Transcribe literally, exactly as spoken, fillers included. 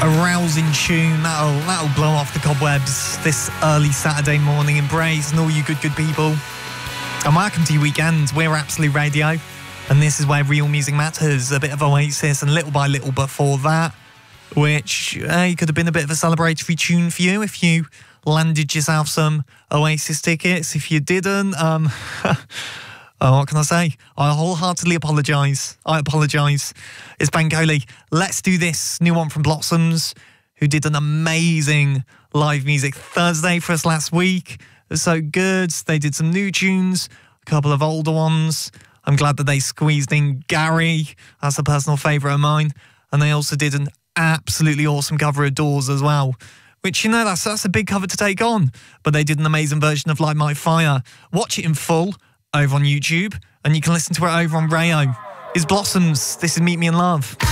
A rousing tune that'll, that'll blow off the cobwebs this early Saturday morning. Embrace and all you good, good people. And welcome to your weekend. We're Absolute Radio, and this is where real music matters. A bit of Oasis, and little by little before that, which uh, could have been a bit of a celebratory tune for you if you landed yourself some Oasis tickets. If you didn't, um, oh, what can I say? I wholeheartedly apologise. I apologise. It's Ben Coley. Let's do this. New one from Blossoms, who did an amazing live music Thursday for us last week. It was so good. They did some new tunes, a couple of older ones. I'm glad that they squeezed in Gary. That's a personal favourite of mine. And they also did an absolutely awesome cover of Doors as well, which, you know, that's, that's a big cover to take on. But they did an amazing version of Light My Fire. Watch it in full over on YouTube, and you can listen to it over on Rayo. It's Blossoms. This is Meet Me in Love.